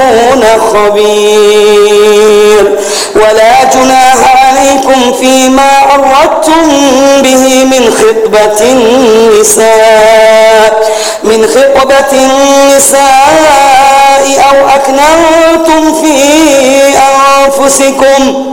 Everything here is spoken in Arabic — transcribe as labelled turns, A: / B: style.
A: تعملون خبير. ولا جناح عليكم فيما عرضتم به من خطبة النساء أو أكننتم في أنفسكم